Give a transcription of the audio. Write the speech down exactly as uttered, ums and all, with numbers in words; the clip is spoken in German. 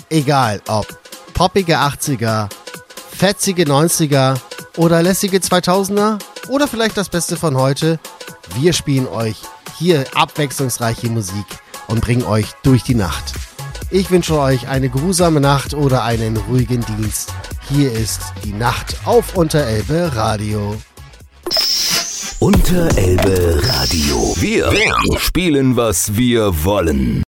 Egal ob poppige achtziger, fetzige neunziger oder lässige zweitausender oder vielleicht das Beste von heute. Wir spielen euch hier abwechslungsreiche Musik und bringen euch durch die Nacht. Ich wünsche euch eine geruhsame Nacht oder einen ruhigen Dienst. Hier ist die Nacht auf Unterelbe Radio. Unterelbe Radio. Wir spielen, was wir wollen.